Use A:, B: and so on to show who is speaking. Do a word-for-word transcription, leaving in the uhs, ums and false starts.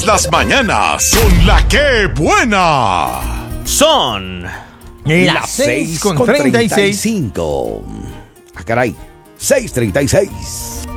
A: las mañanas son la que buena.
B: Son
C: las seis con treinta y cinco. Ah, caray, seis treinta y seis.